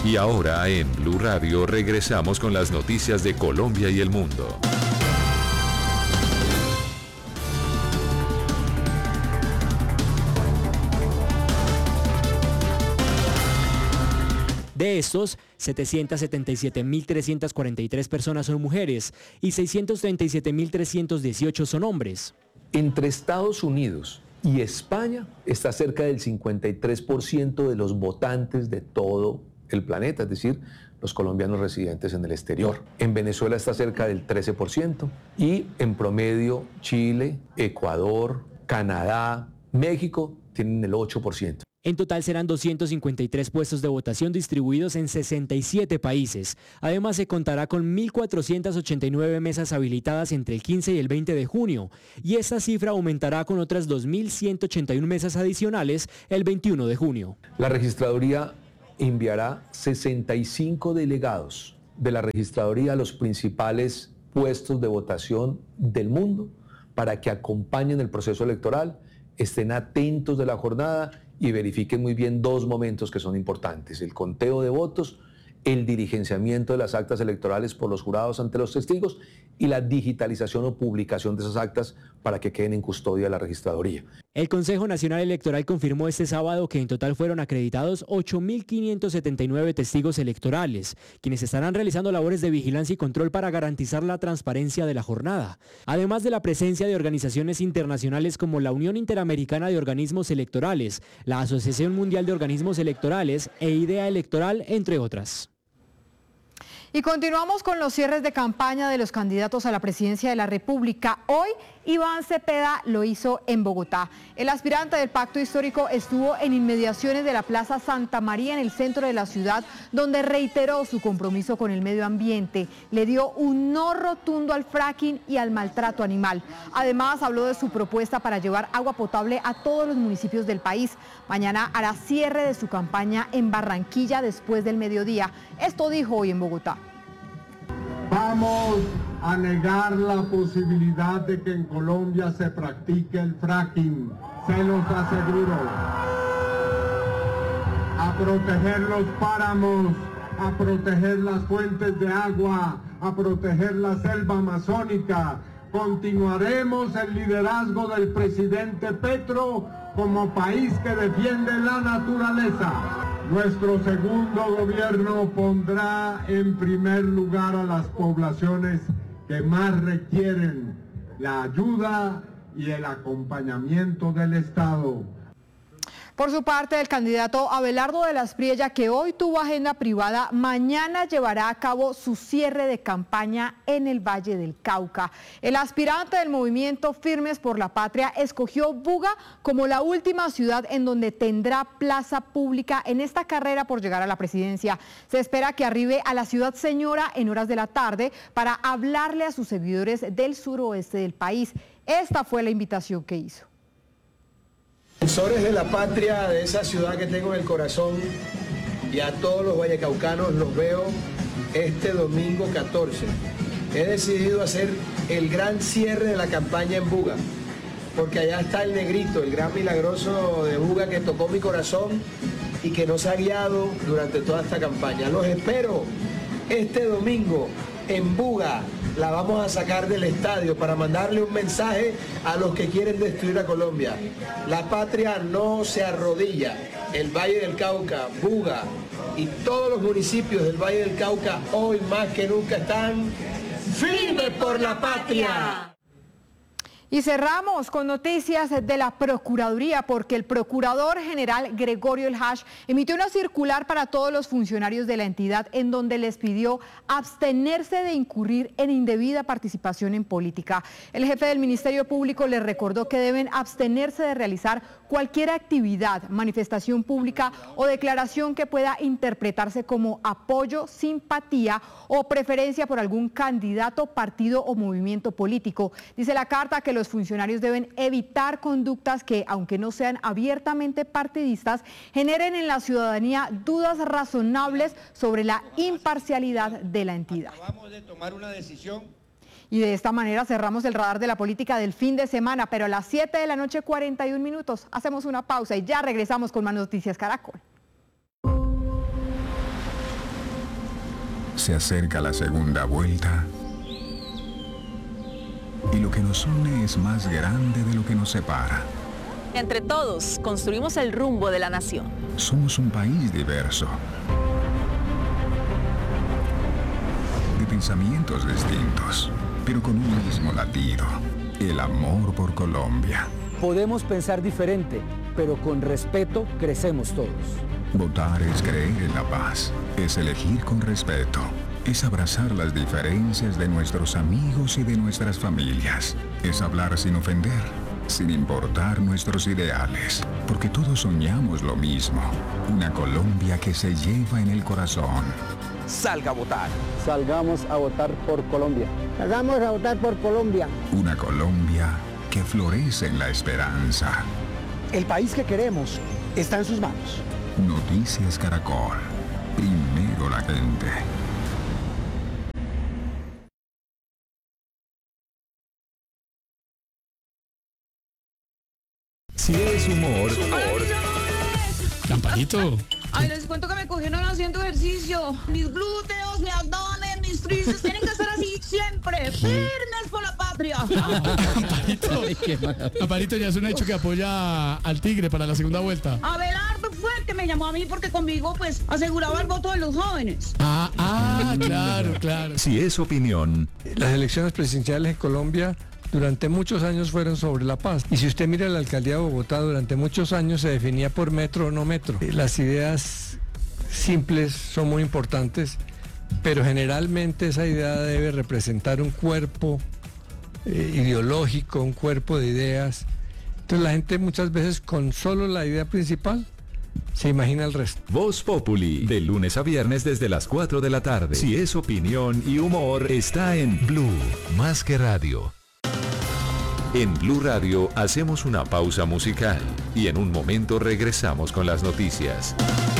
Y ahora en Blue Radio regresamos con las noticias de Colombia y el mundo. De estos, 777.343 personas son mujeres y 637.318 son hombres. Entre Estados Unidos y España está cerca del 53% de los votantes de todo el planeta, es decir, los colombianos residentes en el exterior. En Venezuela está cerca del 13% y en promedio Chile, Ecuador, Canadá, México tienen el 8%. En total serán 253 puestos de votación distribuidos en 67 países. Además se contará con 1.489 mesas habilitadas entre el 15 y el 20 de junio. Y esta cifra aumentará con otras 2.181 mesas adicionales el 21 de junio. La registraduría enviará 65 delegados de la registraduría a los principales puestos de votación del mundo para que acompañen el proceso electoral, estén atentos de la jornada y verifiquen muy bien dos momentos que son importantes: el conteo de votos, el diligenciamiento de las actas electorales por los jurados ante los testigos y la digitalización o publicación de esas actas para que queden en custodia de la registraduría. El Consejo Nacional Electoral confirmó este sábado que en total fueron acreditados 8.579 testigos electorales, quienes estarán realizando labores de vigilancia y control para garantizar la transparencia de la jornada, además de la presencia de organizaciones internacionales como la Unión Interamericana de Organismos Electorales, la Asociación Mundial de Organismos Electorales e IDEA Electoral, entre otras. Y continuamos con los cierres de campaña de los candidatos a la presidencia de la República. Hoy Iván Cepeda lo hizo en Bogotá. El aspirante del Pacto Histórico estuvo en inmediaciones de la Plaza Santa María en el centro de la ciudad, donde reiteró su compromiso con el medio ambiente. Le dio un no rotundo al fracking y al maltrato animal. Además habló de su propuesta para llevar agua potable a todos los municipios del país. Mañana hará cierre de su campaña en Barranquilla después del mediodía. Esto dijo hoy en Bogotá. Vamos a negar la posibilidad de que en Colombia se practique el fracking, se los aseguro. A proteger los páramos, a proteger las fuentes de agua, a proteger la selva amazónica. Continuaremos el liderazgo del presidente Petro como país que defiende la naturaleza. Nuestro segundo gobierno pondrá en primer lugar a las poblaciones que más requieren la ayuda y el acompañamiento del Estado. Por su parte, el candidato Abelardo de las Priella, que hoy tuvo agenda privada, mañana llevará a cabo su cierre de campaña en el Valle del Cauca. El aspirante del movimiento Firmes por la Patria escogió Buga como la última ciudad en donde tendrá plaza pública en esta carrera por llegar a la presidencia. Se espera que arribe a la ciudad señora en horas de la tarde para hablarle a sus seguidores del suroeste del país. Esta fue la invitación que hizo. Defensores de la patria, de esa ciudad que tengo en el corazón, y a todos los vallecaucanos los veo este domingo 14. He decidido hacer el gran cierre de la campaña en Buga, porque allá está el negrito, el gran milagroso de Buga que tocó mi corazón y que nos ha guiado durante toda esta campaña. Los espero este domingo en Buga. La vamos a sacar del estadio para mandarle un mensaje a los que quieren destruir a Colombia. La patria no se arrodilla. El Valle del Cauca, Buga y todos los municipios del Valle del Cauca hoy más que nunca están firmes por la patria. Y cerramos con noticias de la Procuraduría, porque el Procurador General Gregorio El Hash emitió una circular para todos los funcionarios de la entidad en donde les pidió abstenerse de incurrir en indebida participación en política. El jefe del Ministerio Público les recordó que deben abstenerse de realizar cualquier actividad, manifestación pública o declaración que pueda interpretarse como apoyo, simpatía o preferencia por algún candidato, partido o movimiento político. Dice la carta que los funcionarios deben evitar conductas que, aunque no sean abiertamente partidistas, generen en la ciudadanía dudas razonables sobre la imparcialidad de la entidad. Acabamos de tomar una decisión. Y de esta manera cerramos el radar de la política del fin de semana, pero a las 7 de la noche 41 minutos hacemos una pausa y ya regresamos con más Noticias Caracol. Se acerca la segunda vuelta y lo que nos une es más grande de lo que nos separa. Entre todos construimos el rumbo de la nación. Somos un país diverso, de pensamientos distintos, pero con un mismo latido, el amor por Colombia. Podemos pensar diferente, pero con respeto crecemos todos. Votar es creer en la paz, es elegir con respeto, es abrazar las diferencias de nuestros amigos y de nuestras familias, es hablar sin ofender, sin importar nuestros ideales, porque todos soñamos lo mismo, una Colombia que se lleva en el corazón. Salga a votar. Salgamos a votar por Colombia. Salgamos a votar por Colombia. Una Colombia que florece en la esperanza. El país que queremos está en sus manos. Noticias Caracol. Primero la gente. Si es humor. Lamparito. Ay, les cuento que me cogieron haciendo ejercicio. Mis glúteos, mi abdomen, mis tríceps tienen que estar así siempre. Firmes por la patria. Lamparito, ya es un hecho que apoya al Tigre para la segunda vuelta. Abelardo fue el que me llamó a mí porque conmigo pues aseguraba el voto de los jóvenes. Claro. Si es opinión. Las elecciones presidenciales en Colombia durante muchos años fueron sobre la paz. Y si usted mira la alcaldía de Bogotá, durante muchos años se definía por metro o no metro. Las ideas simples son muy importantes, pero generalmente esa idea debe representar un cuerpo ideológico, un cuerpo de ideas. Entonces la gente muchas veces con solo la idea principal se imagina el resto. Voz Populi, de lunes a viernes desde las 4 de la tarde. Si es opinión y humor, está en Blue, más que radio. En Blue Radio hacemos una pausa musical y en un momento regresamos con las noticias.